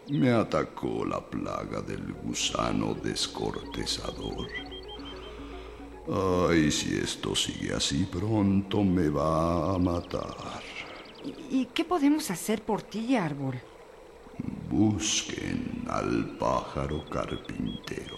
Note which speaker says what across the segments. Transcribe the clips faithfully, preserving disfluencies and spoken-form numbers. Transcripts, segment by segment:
Speaker 1: Me atacó la plaga del gusano descortezador. Ay, si esto sigue así, pronto me va a matar.
Speaker 2: ¿Y, y qué podemos hacer por ti, árbol?
Speaker 1: Busquen al pájaro carpintero.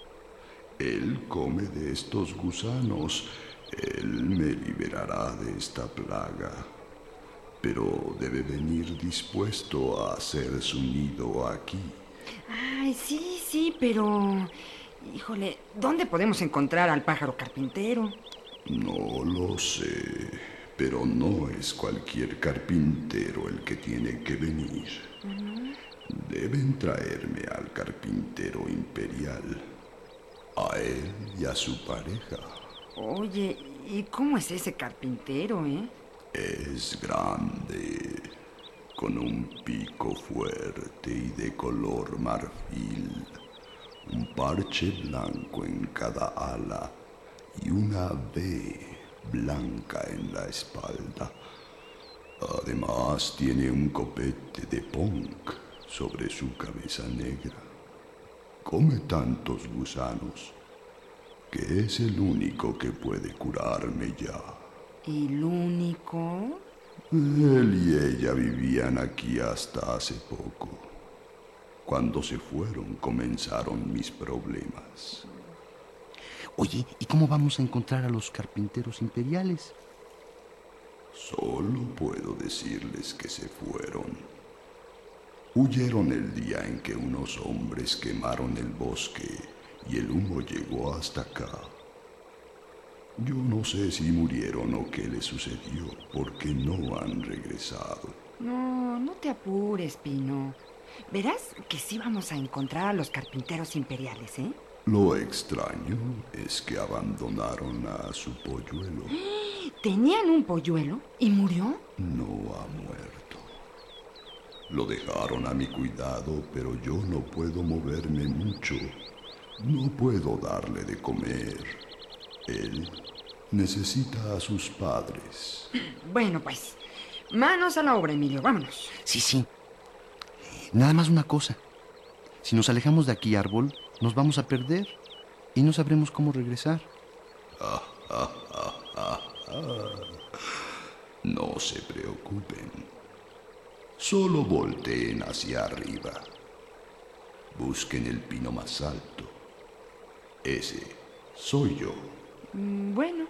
Speaker 1: Él come de estos gusanos. Él me liberará de esta plaga. Pero debe venir dispuesto a hacer su nido aquí.
Speaker 2: Ay, sí, sí, pero... Híjole, ¿dónde podemos encontrar al pájaro carpintero?
Speaker 1: No lo sé, pero no es cualquier carpintero el que tiene que venir.
Speaker 2: Uh-huh.
Speaker 1: Deben traerme al carpintero imperial, a él y a su pareja.
Speaker 2: Oye, ¿y cómo es ese carpintero, eh?
Speaker 1: Es grande, con un pico fuerte y de color marfil, un parche blanco en cada ala y una V blanca en la espalda. Además tiene un copete de punk sobre su cabeza negra. Come tantos gusanos que es el único que puede curarme ya.
Speaker 2: ¿El único?
Speaker 1: Él y ella vivían aquí hasta hace poco. Cuando se fueron comenzaron mis problemas.
Speaker 3: Oye, ¿y cómo vamos a encontrar a los carpinteros imperiales?
Speaker 1: Solo puedo decirles que se fueron. Huyeron el día en que unos hombres quemaron el bosque y el humo llegó hasta acá. Yo no sé si murieron o qué les sucedió, porque no han regresado.
Speaker 2: No, no te apures, Pino. Verás que sí vamos a encontrar a los carpinteros imperiales, ¿eh?
Speaker 1: Lo extraño es que abandonaron a su polluelo.
Speaker 2: ¿Tenían un polluelo y murió?
Speaker 1: No ha muerto. Lo dejaron a mi cuidado, pero yo no puedo moverme mucho. No puedo darle de comer. Él necesita a sus padres.
Speaker 2: Bueno, pues, manos a la obra, Emilio, vámonos.
Speaker 3: Sí, sí. Nada más una cosa. Si nos alejamos de aquí, árbol, nos vamos a perder y no sabremos cómo regresar.
Speaker 1: Ah, ah, ah, ah, ah. No se preocupen. Solo volteen hacia arriba. Busquen el pino más alto. Ese soy yo.
Speaker 2: Mm, Bueno.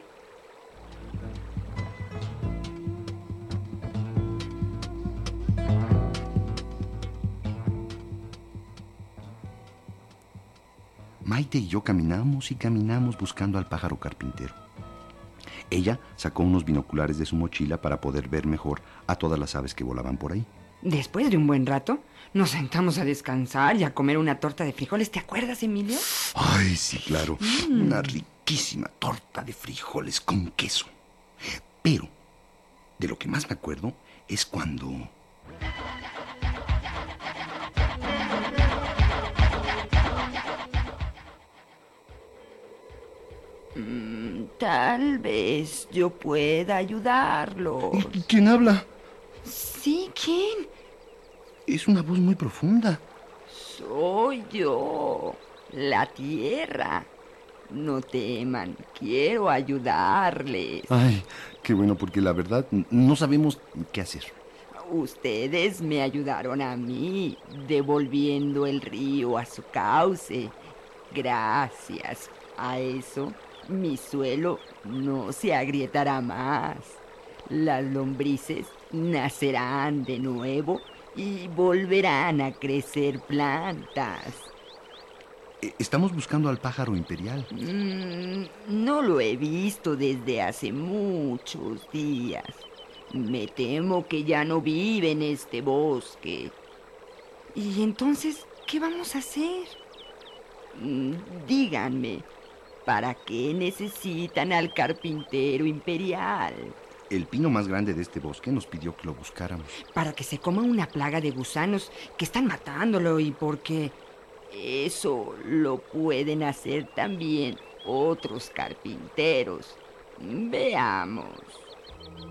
Speaker 3: Maite y yo caminamos y caminamos buscando al pájaro carpintero. Ella sacó unos binoculares de su mochila para poder ver mejor a todas las aves que volaban por ahí.
Speaker 2: Después de un buen rato, nos sentamos a descansar y a comer una torta de frijoles. ¿Te acuerdas, Emilio?
Speaker 3: Ay, sí, claro.
Speaker 2: Mm.
Speaker 3: Una riquísima torta de frijoles con queso. Pero de lo que más me acuerdo es cuando...
Speaker 2: Mm, tal vez yo pueda ayudarlo.
Speaker 3: ¿Quién habla?
Speaker 2: ¿Sí? ¿Quién?
Speaker 3: Es una voz muy profunda.
Speaker 2: Soy yo, la tierra. No teman, quiero ayudarles.
Speaker 3: Ay, qué bueno, porque la verdad no sabemos qué hacer.
Speaker 2: Ustedes me ayudaron a mí, devolviendo el río a su cauce. Gracias a eso, mi suelo no se agrietará más. Las lombrices nacerán de nuevo y volverán a crecer plantas.
Speaker 3: Eh, Estamos buscando al pájaro imperial.
Speaker 2: Mm, no lo he visto desde hace muchos días. Me temo que ya no vive en este bosque. ¿Y entonces qué vamos a hacer? Mm, díganme, ¿para qué necesitan al carpintero imperial?
Speaker 3: El pino más grande de este bosque nos pidió que lo buscáramos.
Speaker 2: Para que se coma una plaga de gusanos que están matándolo y porque eso lo pueden hacer también otros carpinteros. Veamos.